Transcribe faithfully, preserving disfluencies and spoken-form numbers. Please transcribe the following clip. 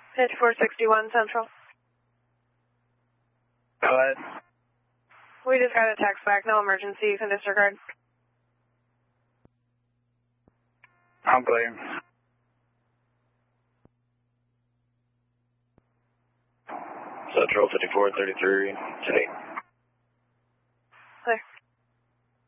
fifty-four sixty-one Central. Go ahead. We just got a text back, no emergency, you can disregard. I'm clear. Central fifty-four thirty-three, today.